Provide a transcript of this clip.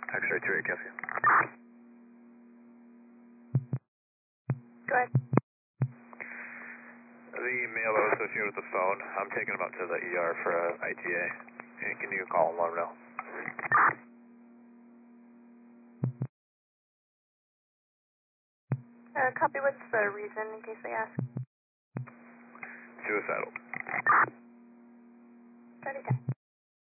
X-ray 3, Cassie. Go ahead. The male that was associated with the phone, I'm taking him up to the ER for ITA. And can you call him, let him know? Copy, what's the reason in case they ask? Suicidal. 30 10.